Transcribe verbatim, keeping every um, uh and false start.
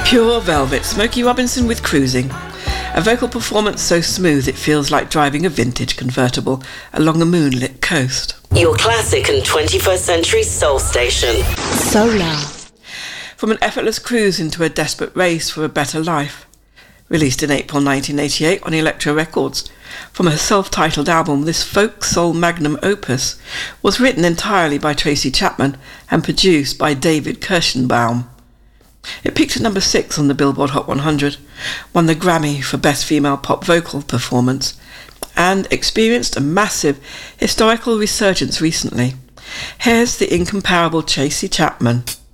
Pure Velvet, Smokey Robinson with Cruising. A vocal performance so smooth it feels like driving a vintage convertible along a moonlit coast. Your classic and twenty-first century soul station. Solar. From an effortless cruise into a desperate race for a better life. Released in April nineteen eighty-eight on Elektra Records. From her self-titled album, this folk soul magnum opus was written entirely by Tracy Chapman and produced by David Kirschenbaum. It peaked at number six on the Billboard Hot one hundred, won the Grammy for Best Female Pop Vocal Performance, and experienced a massive historical resurgence recently. Here's the incomparable Tracy Chapman.